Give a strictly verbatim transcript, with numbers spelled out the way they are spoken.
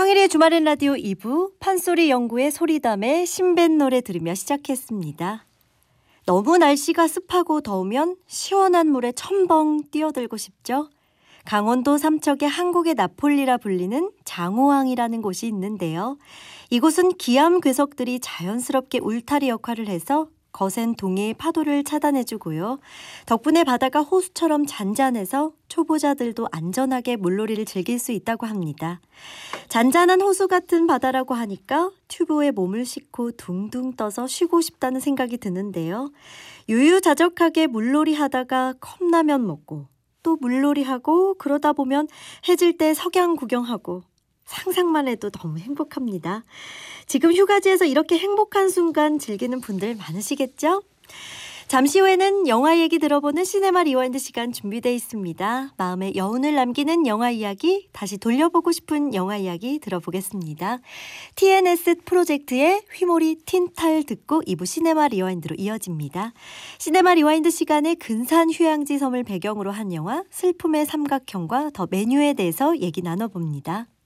황일의 주말엔 라디오 이 부 판소리 연구의 소리담의 신밴 노래 들으며 시작했습니다. 너무 날씨가 습하고 더우면 시원한 물에 첨벙 뛰어들고 싶죠? 강원도 삼척의 한국의 나폴리라 불리는 장호항이라는 곳이 있는데요. 이곳은 기암 괴석들이 자연스럽게 울타리 역할을 해서 거센 동해의 파도를 차단해주고요. 덕분에 바다가 호수처럼 잔잔해서 초보자들도 안전하게 물놀이를 즐길 수 있다고 합니다. 잔잔한 호수 같은 바다라고 하니까 튜브에 몸을 싣고 둥둥 떠서 쉬고 싶다는 생각이 드는데요. 유유자적하게 물놀이 하다가 컵라면 먹고 또 물놀이 하고 그러다 보면 해질 때 석양 구경하고 상상만 해도 너무 행복합니다. 지금 휴가지에서 이렇게 행복한 순간 즐기는 분들 많으시겠죠? 잠시 후에는 영화 얘기 들어보는 시네마 리와인드 시간 준비되어 있습니다. 마음에 여운을 남기는 영화 이야기, 다시 돌려보고 싶은 영화 이야기 들어보겠습니다. 티엔에스 프로젝트의 휘몰이 틴탈 듣고 이 부 시네마 리와인드로 이어집니다. 시네마 리와인드 시간에 근산 휴양지 섬을 배경으로 한 영화 슬픔의 삼각형과 더 메뉴에 대해서 얘기 나눠봅니다.